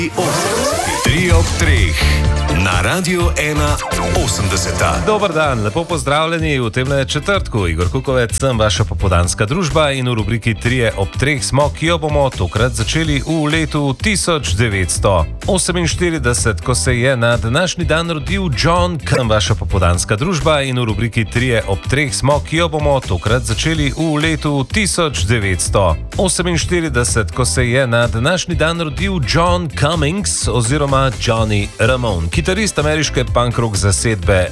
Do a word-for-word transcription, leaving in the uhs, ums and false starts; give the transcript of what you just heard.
Tri ob treh na Radiu ena osemdeset. Dober dan, lepo pozdravljeni v temle četrtku. Igor Kukovec, sem vaša popoldanska družba in v rubriki Trije ob treh smo, ki jo bomo tokrat začeli v letu tisoč devetsto oseminštirideset, ko se je na današnji dan rodil John Cale. Vaša popoldanska družba in v rubriki Trije ob treh smo, ki jo bomo tokrat začeli v letu tisoč devetsto oseminštirideset, ko se je na današnji dan rodil John Cummings oziroma Johnny Ramone, kitarist ameriške punk rock zasedbe